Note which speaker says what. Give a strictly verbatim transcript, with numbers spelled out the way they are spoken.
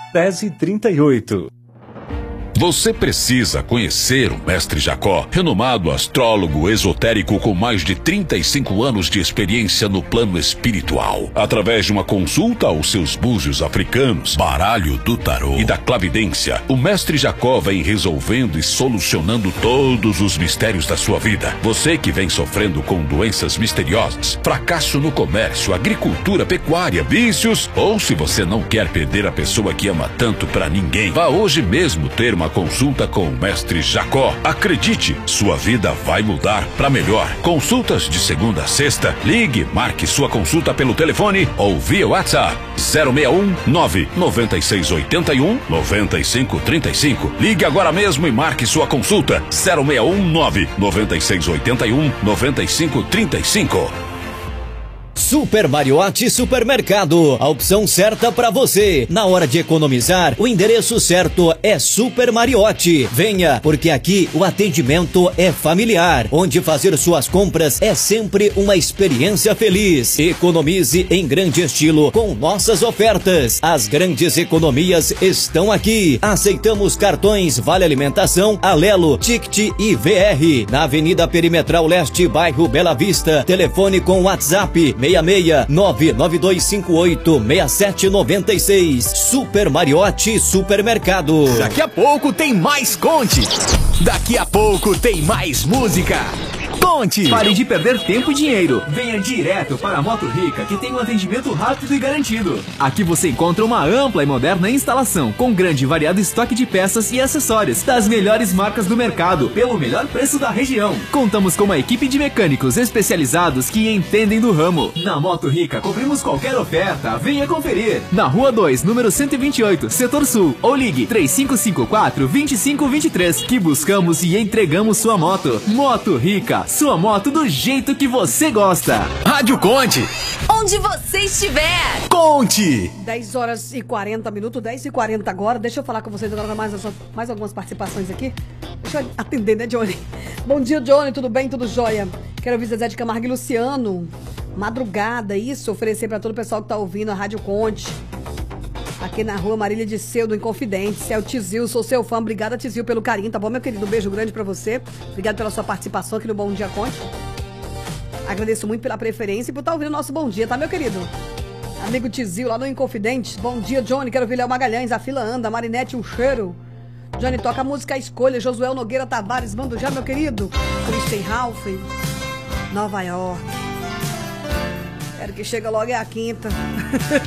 Speaker 1: dez e trinta e oito.
Speaker 2: Você precisa conhecer o Mestre Jacó, renomado astrólogo esotérico com mais de trinta e cinco anos de experiência no plano espiritual. Através de uma consulta aos seus búzios africanos, baralho do tarô e da clavidência, o Mestre Jacó vem resolvendo e solucionando todos os mistérios da sua vida. Você que vem sofrendo com doenças misteriosas, fracasso no comércio, agricultura, pecuária, vícios, ou se você não quer perder a pessoa que ama tanto pra ninguém, vá hoje mesmo ter uma consulta com o Mestre Jacó. Acredite, sua vida vai mudar para melhor. Consultas de segunda a sexta. Ligue, marque sua consulta pelo telefone ou via WhatsApp zero seis um nove nove seis oito um nove cinco três cinco. Ligue agora mesmo e marque sua consulta zero seis um nove nove seis oito um nove cinco três cinco.
Speaker 3: Super Mariotti Supermercado, a opção certa para você. Na hora de economizar, o endereço certo é Super Mariotti. Venha, porque aqui o atendimento é familiar, onde fazer suas compras é sempre uma experiência feliz. Economize em grande estilo com nossas ofertas. As grandes economias estão aqui. Aceitamos cartões Vale Alimentação, Alelo, Ticket e V R. Na Avenida Perimetral Leste, bairro Bela Vista. Telefone com WhatsApp seis seis nove nove dois cinco oito seis sete nove seis. Super Mariotti Supermercado.
Speaker 4: Daqui a pouco tem mais Conte. Daqui a pouco tem mais música. Conte! Pare de perder tempo e dinheiro. Venha direto para a Moto Rica, que tem um atendimento rápido e garantido. Aqui você encontra uma ampla e moderna instalação, com grande e variado estoque de peças e acessórios das melhores marcas do mercado, pelo melhor preço da região. Contamos com uma equipe de mecânicos especializados que entendem do ramo. Na Moto Rica, cobrimos qualquer oferta. Venha conferir. Na Rua dois, número cento e vinte e oito, Setor Sul. Ou ligue três cinco cinco quatro, dois cinco dois três, que buscamos e entregamos sua moto. Moto Rica, sua moto do jeito que você gosta. Rádio Conte.
Speaker 5: Onde você estiver.
Speaker 4: Conte.
Speaker 6: dez horas e quarenta minutos, dez e quarenta agora. Deixa eu falar com vocês agora mais, mais algumas participações aqui. Deixa eu atender, né, Johnny? Bom dia, Johnny. Tudo bem? Tudo jóia? Quero ouvir Zezé de Camargo e Luciano. Madrugada, isso. Oferecer para todo o pessoal que tá ouvindo a Rádio Conte. Aqui na rua Marília de Ceudo, em Confidentes. É o Tizil, sou seu fã. Obrigada, Tizil, pelo carinho, tá bom, meu querido? Um beijo grande pra você. Obrigado pela sua participação aqui no Bom Dia Conte. Agradeço muito pela preferência e por estar ouvindo o nosso Bom Dia, tá, meu querido? Amigo Tizil, lá no Inconfidentes. Bom dia, Johnny. Quero ouvir Léo Magalhães. A fila anda. Marinete, um cheiro. Johnny, toca a música Escolha. Josuel Nogueira Tavares. Mando já, meu querido. Christian Ralph. Nova York. Quero que chegue logo é a quinta.